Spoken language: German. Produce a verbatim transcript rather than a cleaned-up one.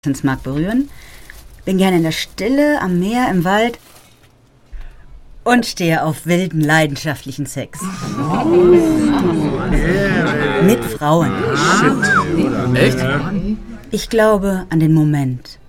mag berühren, bin gerne in der Stille, am Meer, im Wald und stehe auf wilden, leidenschaftlichen Sex. Mit Frauen. Echt? Ich glaube an den Moment.